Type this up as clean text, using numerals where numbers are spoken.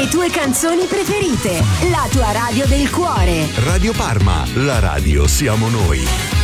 le tue canzoni preferite. La tua radio del cuore. Radio Parma, la radio siamo noi.